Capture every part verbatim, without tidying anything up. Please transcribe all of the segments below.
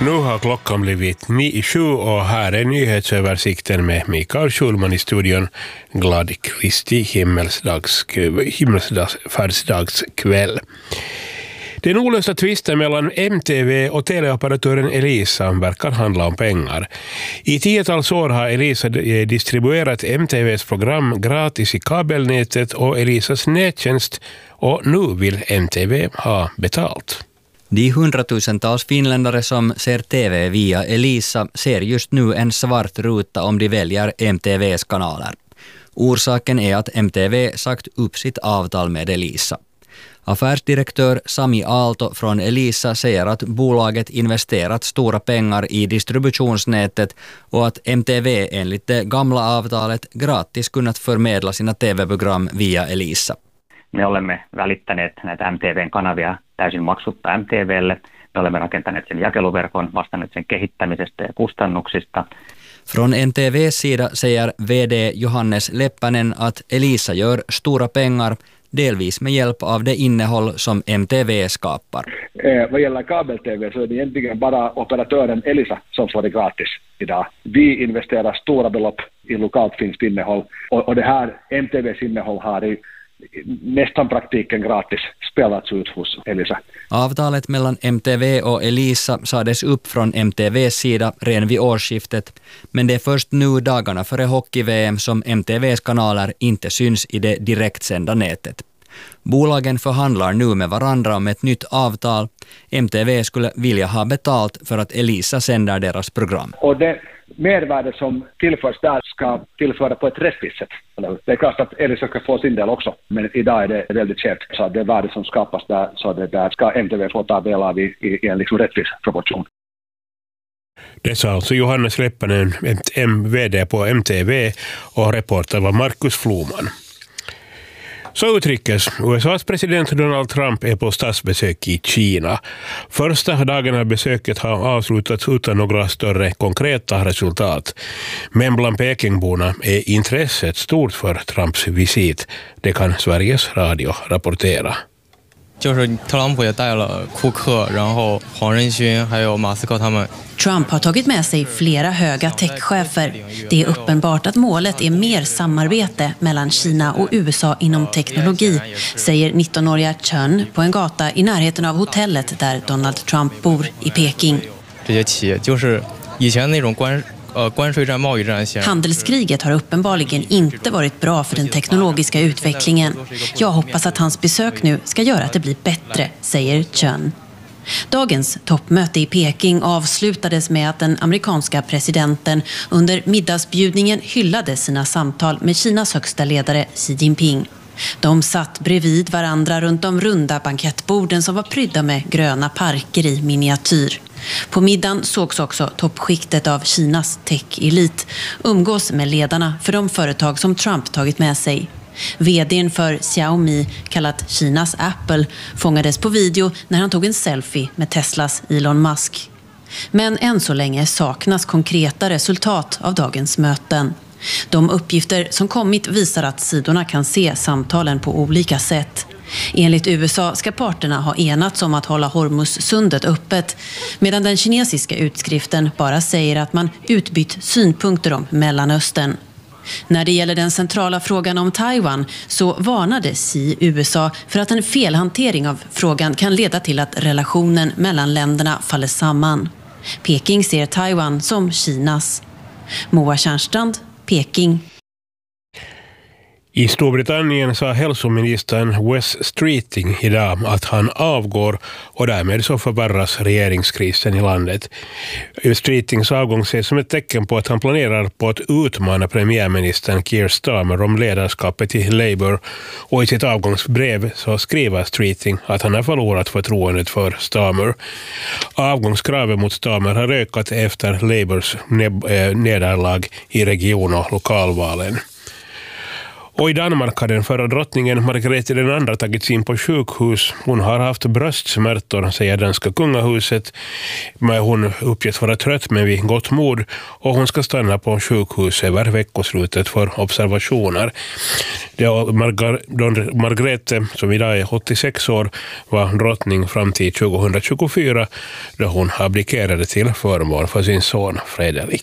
Nu har klockan blivit nio sju och här är nyhetsöversikten med Mikael Schulman i studion. Glad Kristi himmelsfärdsdagskväll. Den olösta tvisten mellan M T V och teleoperatören Elisa verkar handla om pengar. I tiotals år har Elisa distribuerat M T V:s program gratis i kabelnätet och Elisas nättjänst, och nu vill M T V ha betalt. De hundratusentals finländare som ser T V via Elisa ser just nu en svart ruta om de väljer M T V:s kanaler. Orsaken är att M T V sagt upp sitt avtal med Elisa. Affärsdirektör Sami Aalto från Elisa säger att bolaget investerat stora pengar i distributionsnätet och att M T V enligt det gamla avtalet gratis kunnat förmedla sina T V-program via Elisa. Me olemme välittäneet näitä M T V:n kanavia täysin maksutta M T V:lle. Me olemme rakentaneet sen jakeluverkon, vastanneet sen kehittämisestä ja kustannuksista. Från M T V:s sida säger V D Johannes Leppänen att Elisa gör stora pengar, delvis med hjälp av det innehåll som M T V skapar. Eh, vad gäller kabel-T V så är det egentligen bara operatören Elisa som får det gratis idag. Vi investerar stora belopp i lokalt finskt innehåll och, och det här M T V:s innehåll har i nästan praktiken gratis spelats ut hos Elisa. Avtalet mellan M T V och Elisa sades upp från M T V:s sida redan vid årsskiftet, men det är först nu dagarna före hockey-V M som M T V:s kanaler inte syns i det direktsända nätet. Bolagen förhandlar nu med varandra om ett nytt avtal. M T V skulle vilja ha betalt för att Elisa sänder deras program. Och det mervärde som tillförs där ska tillföra på ett rättvist sätt. Det är klart att Elisa ska få sin del också, men idag är det väldigt skevt. Så det värde som skapas där, så det där ska M T V få ta del av i, i, i en liksom rättvis proportion. Det sa alltså Johannes Leppänen, V D på M T V, och reporter var Markus Floman. Så utrikes. U S A:s president Donald Trump är på statsbesök i Kina. Första dagen av besöket har avslutats utan några större konkreta resultat. Men bland Pekingborna är intresset stort för Trumps visit. Det kan Sveriges Radio rapportera. 就是特朗普也带了库克，然后黄仁勋还有马斯克他们。 Trump har tagit med sig flera höga techchefer. Det är uppenbart att målet är mer samarbete mellan Kina och U S A inom teknologi, säger nittonåriga Chen på en gata i närheten av hotellet där Donald Trump bor i Peking. Handelskriget har uppenbarligen inte varit bra för den teknologiska utvecklingen. Jag hoppas att hans besök nu ska göra att det blir bättre, säger Chen. Dagens toppmöte i Peking avslutades med att den amerikanska presidenten under middagsbjudningen hyllade sina samtal med Kinas högsta ledare Xi Jinping. De satt bredvid varandra runt de runda bankettborden som var prydda med gröna parker i miniatyr. På middagen sågs också toppskiktet av Kinas tech-elit umgås med ledarna för de företag som Trump tagit med sig. V D:n för Xiaomi, kallat Kinas Apple, fångades på video när han tog en selfie med Teslas Elon Musk. Men än så länge saknas konkreta resultat av dagens möten. De uppgifter som kommit visar att sidorna kan se samtalen på olika sätt. Enligt U S A ska parterna ha enats om att hålla Hormuzsundet öppet, medan den kinesiska utskriften bara säger att man utbytt synpunkter om Mellanöstern. När det gäller den centrala frågan om Taiwan så varnade Xi U S A för att en felhantering av frågan kan leda till att relationen mellan länderna faller samman. Peking ser Taiwan som Kinas. Moa Tjärnstrand, Peking. I Storbritannien sa hälsoministern Wes Streeting idag att han avgår och därmed så förvärras regeringskrisen i landet. Streetings avgång ses som ett tecken på att han planerar på att utmana premiärministern Keir Starmer om ledarskapet i Labour, och i sitt avgångsbrev så skriver Streeting att han har förlorat förtroendet för Starmer. Avgångskravet mot Starmer har ökat efter Labours nederlag i region- och lokalvalen. Och i Danmark har den förra drottningen Margrethe den andra tagits in på sjukhus. Hon har haft bröstsmärtor, säger danska kungahuset. Men hon uppges vara trött men vid gott mod. Och hon ska stanna på sjukhus över veckoslutet för observationer. Det är Margar- Margrethe, som idag är åttiosex år, var drottning fram till tjugohundratjugofyra då hon abdikerade till förmån för sin son Fredrik.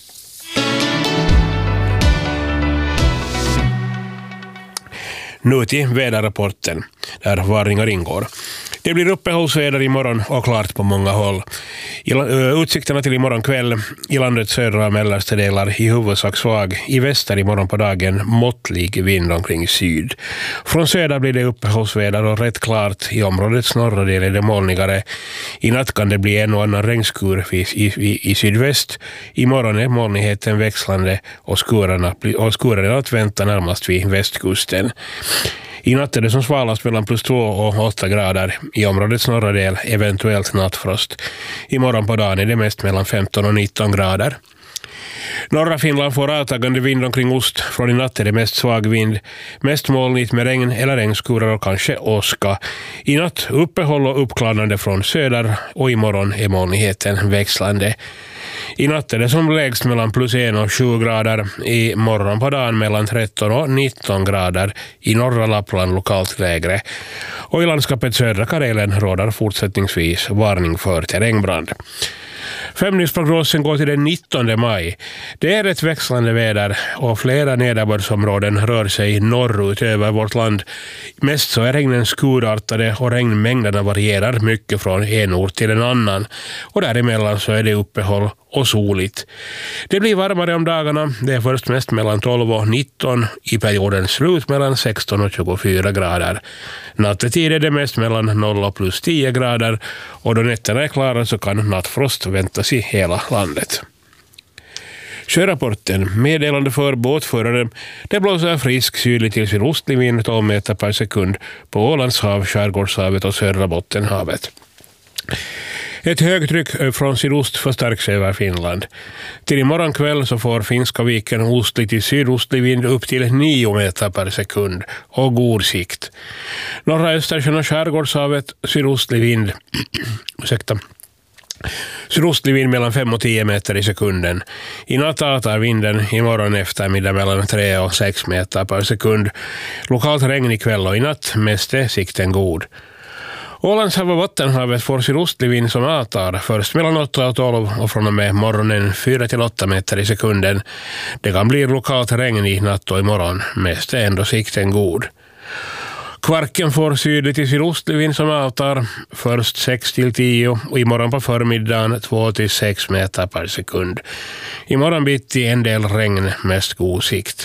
Nu till väderrapporten, där varningar ingår. Det blir uppehållsväder imorgon och klart på många håll. Utsikterna till imorgon kväll i landets södra och mellersta delar i huvudsak svag. I väster imorgon på dagen måttlig vind omkring syd. Från söder blir det uppehållsväder och rätt klart. I områdets norra del är det molnigare. I natt kan det bli en och annan regnskur i, i, i sydväst. Imorgon är molnigheten växlande och skurarna, och skurarna att vänta närmast vid västkusten. I natt är det som svalast mellan plus två och åtta grader. I områdets norra del eventuellt nattfrost. Imorgon på dagen är det mest mellan femton och nitton grader. Norra Finland får avtagande vind omkring ost. Från i natt är det mest svag vind. Mest molnigt med regn eller regnskurar och kanske åska. I natt uppehåll och uppklarnande från söder och imorgon är molnigheten växlande. I natt är det som lägst mellan plus en och sju grader. I morgon på dagen mellan tretton och nitton grader. I norra Lappland lokalt lägre. Och i landskapet södra Karelen råder fortsättningsvis varning för terrängbrand. Femdygnsprognosen går till den nittonde maj. Det är ett växlande väder och flera nederbördsområden rör sig norrut över vårt land. Mest så är regnen skurartade och regnmängderna varierar mycket från en ort till en annan. Och däremellan så är det uppehåll och soligt. Det blir varmare om dagarna. Det är först mest mellan tolv och nitton. I perioden slut mellan sexton och tjugofyra grader. Nattetid är det mest mellan noll och plus tio grader. Och då nätterna är klara så kan nattfrost väntas i hela landet. Sjörapporten, meddelande för båtförare. Det blåser frisk sydlig till sydostlig vind tolv meter per sekund på Ålands hav, Skärgårdshavet och södra Bottenhavet. Ett högtryck från sydost förstärks över Finland. Till imorgon kväll så får Finska viken ostlig till sydostlig vind upp till nio meter per sekund och god sikt. Norra Östersjön och Skärgårdshavet sydostlig vind. Ursäkta. Sydostlig vind mellan fem och tio meter i sekunden. I natt avtar vinden imorgon eftermiddag mellan tre och sex meter per sekund. Lokalt regn ikväll och i natt, mest är sikten god. Ålands hav och Bottenhavet får sydostlig vind som avtar först mellan åtta och tolv och från och med morgonen fyra till åtta meter i sekunden. Det kan bli lokalt regn i natt och imorgon, mest är ändå sikten god. Kvarken får sydlig till sydostlig vind som avtar först sex till tio och imorgon på förmiddagen två till sex meter per sekund. Imorgon bitti en del regn, mest god sikt.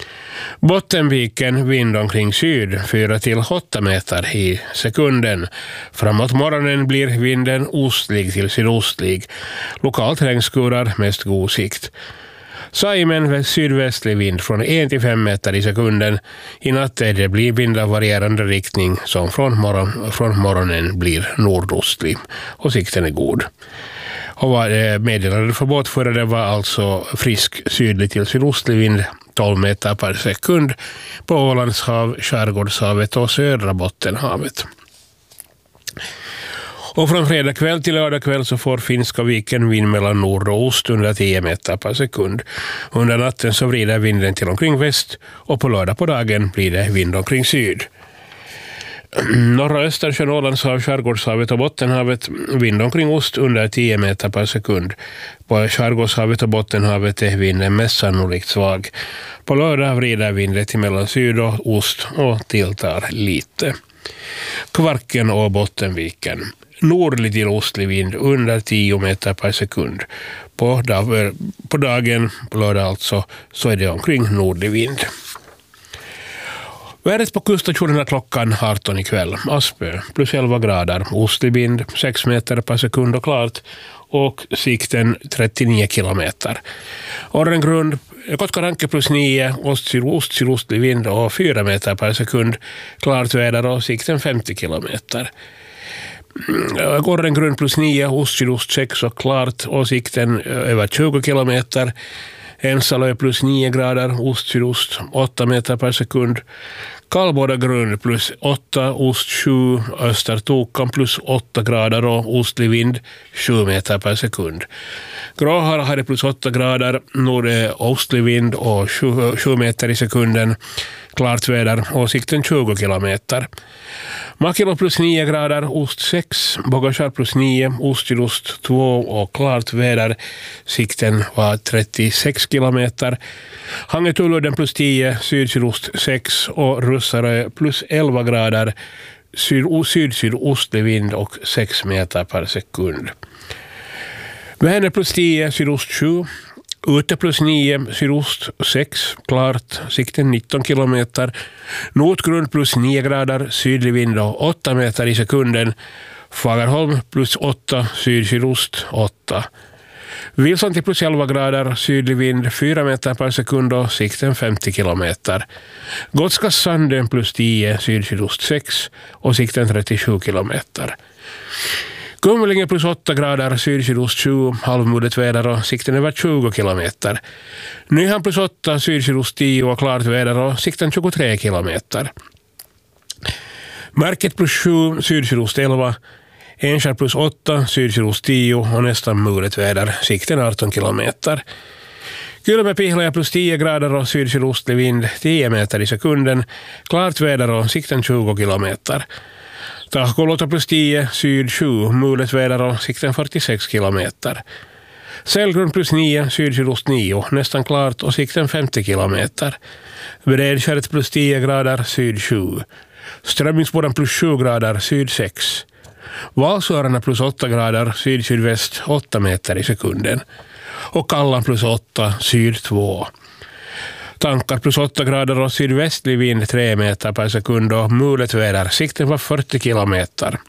Bottenviken vind omkring syd fyra till åtta meter i sekunden. Framåt morgonen blir vinden ostlig till sydostlig. Lokalt regnskurar, mest god sikt. Saimen sydvästlig vind från en till fem meter i sekunden. I natt det blir vind av varierande riktning som från, morgon, från morgonen blir nordostlig och sikten är god. Och meddelande för båtförare var alltså frisk sydlig till sydostlig vind tolv meter per sekund på Ålands hav, Skärgårdshavet och södra Bottenhavet. Och från fredag kväll till lördag kväll så får Finska viken vind mellan nord och ost under tio meter per sekund. Under natten så vrider vinden till omkring väst och på lördag på dagen blir det vind omkring syd. Norra Östersjön, Ålands hav, Skärgårdshavet och Bottenhavet vind omkring ost under tio meter per sekund. På Skärgårdshavet och Bottenhavet är vinden mest sannolikt svag. På lördag vrider vinden till mellan syd och ost och tilltar lite. Kvarken och Bottenviken. Nordlig till ostlig vind under tio meter per sekund. På, dag, på dagen, på lördag alltså, så är det omkring nordlig vind. Vädret på kuststationerna klockan arton ikväll. Aspö plus elva grader. Ostlig vind sex meter per sekund och klart. Och sikten trettionio kilometer. Orrengrund Kotkaranke plus nio. Ost sydostlig vind och fyra meter per sekund. Klart väder och sikten femtio kilometer. Orrengrund plus nio. Ost sydost sex och klart och sikten över tjugo kilometer. Ensalö plus nio grader, ost sydost åtta meter per sekund. Kallbåda grund plus åtta, ost sju, Östertokan plus åtta grader och ostlig vind sju meter per sekund. Gråhara hade plus åtta grader, nord ostlig vind och sju meter i sekunden. Klart väder och sikten tjugo kilometer. Makilo plus nio grader, ost sex, Bogaskär plus nio, ost sydost två och klart väder. Sikten var trettiosex kilometer. Hangetuludden plus tio, syd-sydost sex och Russarö plus elva grader, syd-sydostlig vind och sex meter per sekund. Vähänne plus tio, sydost sju. Ute plus nio, sydost sex, klart, sikten nitton kilometer. Nordgrund plus nio grader, sydlig vind och åtta meter i sekunden. Fagerholm plus åtta, syd-sydost åtta. Vilsanti plus elva grader, sydlig vind fyra meter per sekund och sikten femtio kilometer. Gotska Sanden plus tio, syd-sydost sex och sikten trettiosju kilometer. Kumlinge plus åtta grader, syd-sydost sju, halvmodet väder och sikten över tjugo kilometer. Nyhamn plus åtta, syd-sydost tio och klart väder och sikten tjugotre kilometer. Märket plus sju, syd-sydost elva, Enskär plus åtta, syd-sydost tio och nästan mulet väder, sikten arton kilometer. Kylmäpihlaja plus tio grader och syd-sydostlig vind tio meter i sekunden, klart väder och sikten tjugo kilometer. Tahkolota plus tio, syd sju, mulet väder och sikten fyrtiosex kilometer. Sällgrund plus nio, syd-sydost nio, nästan klart och sikten femtio kilometer. Bredskäret plus tio grader, syd sju. Strömmingsboden plus sju grader, syd sex. Valsöarna plus åtta grader, syd-sydväst åtta meter i sekunden. Och Kallan plus åtta, syd två. Tankar plus åtta grader och sydvästlig vind tre meter per sekund och mulet väder. Sikten var fyrtio kilometer.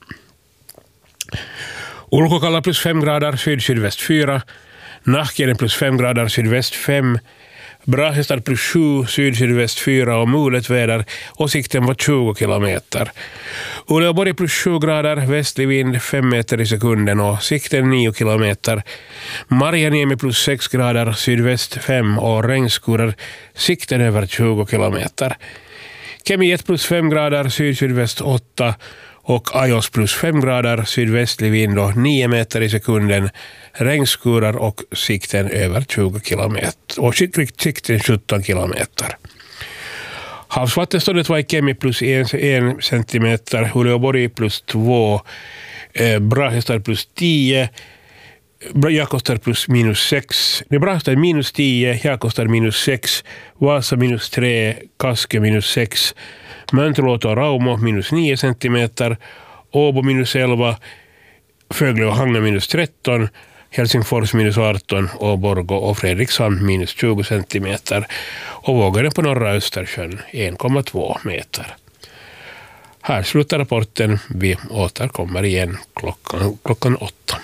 Ulkokalla plus fem grader, syd-sydväst fyra. Nahkenen plus fem grader, sydväst fem. Brahestad plus sju, syd-sydväst fyra och mulet väder och sikten var tjugo kilometer. Uleåborg plus sju grader, västlig vind fem meter i sekunden och sikten nio kilometer. Marjaniemi plus sex grader, sydväst fem och regnskurar, sikten över tjugo kilometer. Kemi ett plus fem grader, syd-sydväst åtta och Ajos plus fem grader, sydvästlig vind och nio meter i sekunden, regnskurar och sikten över tjugo kilometer och sikten sjutton kilometer. Havsvattenståndet var i Kemi plus en centimeter, Uleåborg plus två, eh, Brahestad plus tio, Jakobstad plus minus sex, nej, Brahestad minus tio, Jakobstad minus sex, Vasa minus tre, Kaske minus sex, Mönteluoto och Raumo minus nio centimeter, Åbo minus elva, Fögle och Hangö minus tretton, Helsingfors minus arton och Borgå och Fredrikshamn minus tjugo centimeter och vågaren på norra Östersjön en komma två meter. Här slutar rapporten. Vi återkommer igen klockan, klockan åtta.